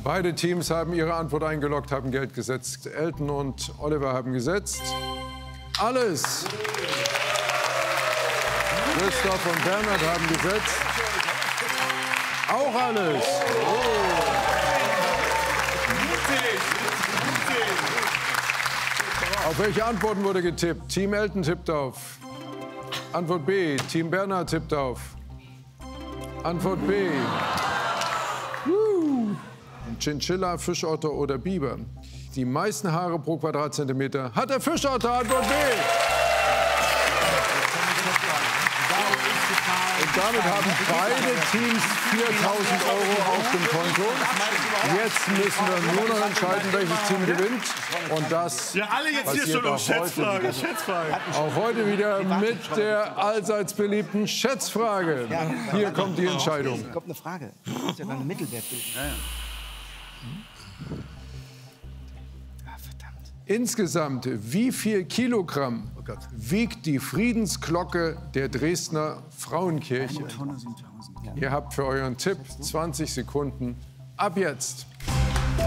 Beide Teams haben ihre Antwort eingeloggt, haben Geld gesetzt. Elton und Oliver haben gesetzt. Alles. Christoph und Bernhard haben gesetzt. Auch alles. Auf welche Antworten wurde getippt? Team Elton tippt auf Antwort B. Team Bernhard tippt auf Antwort B. Chinchilla, Fischotter oder Biber? Die meisten Haare pro Quadratzentimeter hat der Fischotter. Antwort B. Und damit haben beide Teams 4.000 € auf dem Konto. Jetzt müssen wir nur noch entscheiden, welches Team gewinnt. Und das ja, alle jetzt hier schon um Schätzfrage. Auch heute wieder mit der allseits beliebten Schätzfrage. Hier kommt die Entscheidung. Hier kommt eine Frage. Das ist ja dann eine Mittelwertbildung. Verdammt. Insgesamt, wie viel Kilogramm wiegt die Friedensglocke der Dresdner Frauenkirche? Ihr habt für euren Tipp 20 Sekunden ab jetzt.